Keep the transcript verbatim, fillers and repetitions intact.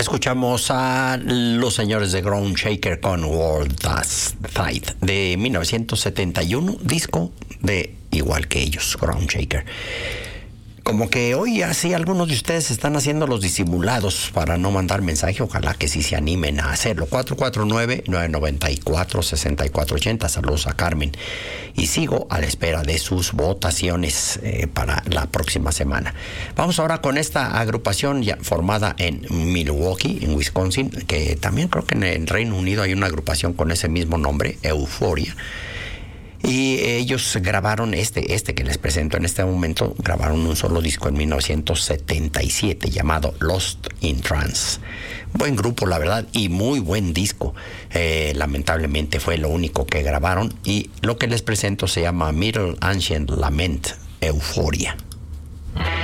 Escuchamos a los señores de Ground Shaker con World Does Fight de mil novecientos setenta y uno, disco de igual que ellos, Ground Shaker. Como que hoy así algunos de ustedes están haciendo los disimulados para no mandar mensaje. Ojalá que sí se animen a hacerlo. cuatro cuatro nueve, nueve nueve cuatro, seis cuatro ocho cero. Saludos a Carmen. Y sigo a la espera de sus votaciones eh, para la próxima semana. Vamos ahora con esta agrupación ya formada en Milwaukee, en Wisconsin, que también creo que en el Reino Unido hay una agrupación con ese mismo nombre, Euphoria. Y ellos grabaron este, este que les presento en este momento, grabaron un solo disco en mil novecientos setenta y siete llamado Lost in Trance. Buen grupo, la verdad, y muy buen disco. Eh, lamentablemente fue lo único que grabaron y lo que les presento se llama Middle Ancient Lament, Euphoria.